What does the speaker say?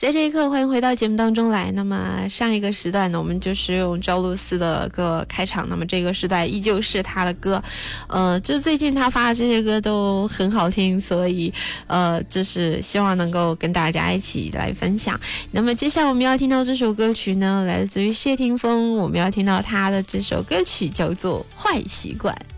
在这一刻，欢迎回到节目当中来。那么上一个时段呢，我们就是用赵露思的歌开场。那么这个时代依旧是他的歌，就最近他发的这些歌都很好听，所以就是希望能够跟大家一起来分享。那么接下来我们要听到这首歌曲呢，来自于谢霆锋，我们要听到他的这首歌曲叫做《坏习惯》。